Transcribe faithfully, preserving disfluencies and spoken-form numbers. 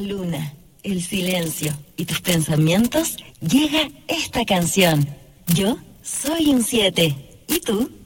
luna, el silencio y tus pensamientos, llega esta canción. Yo soy un siete. ¿Y tú?